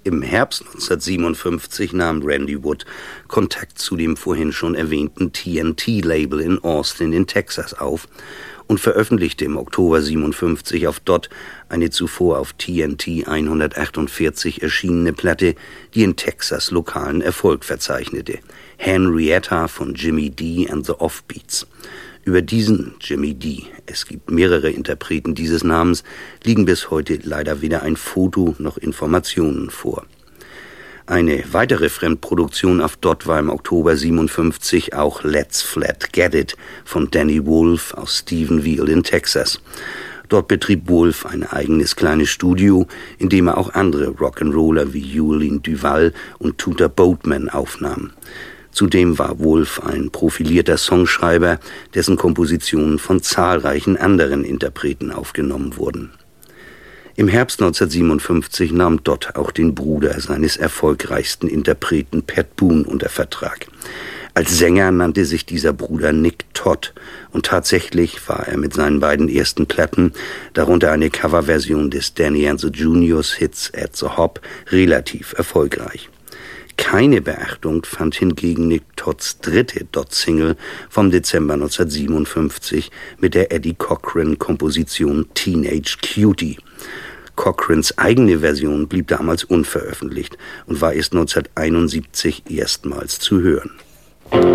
Im Herbst 1957 nahm Randy Wood Kontakt zu dem vorhin schon erwähnten TNT-Label in Austin in Texas auf und veröffentlichte im Oktober 57 auf DOT eine zuvor auf TNT 148 erschienene Platte, die in Texas lokalen Erfolg verzeichnete. Henrietta von Jimmy D and the Offbeats. Über diesen Jimmy D, es gibt mehrere Interpreten dieses Namens, liegen bis heute leider weder ein Foto noch Informationen vor. Eine weitere Fremdproduktion auf DOT war im Oktober 57 auch Let's Flat Get It von Danny Wolf aus Stephenville in Texas. Dort betrieb Wolf ein eigenes kleines Studio, in dem er auch andere Rock'n'Roller wie Eugene Duval und Tutor Boatman aufnahm. Zudem war Wolf ein profilierter Songschreiber, dessen Kompositionen von zahlreichen anderen Interpreten aufgenommen wurden. Im Herbst 1957 nahm Dot auch den Bruder seines erfolgreichsten Interpreten Pat Boone unter Vertrag. Als Sänger nannte sich dieser Bruder Nick Todd und tatsächlich war er mit seinen beiden ersten Platten, darunter eine Coverversion des Danny and the Juniors Hits at the Hop, relativ erfolgreich. Keine Beachtung fand hingegen Nick Todds dritte Dot-Single vom Dezember 1957 mit der Eddie Cochran-Komposition Teenage Cutie. Cochrans eigene Version blieb damals unveröffentlicht und war erst 1971 erstmals zu hören.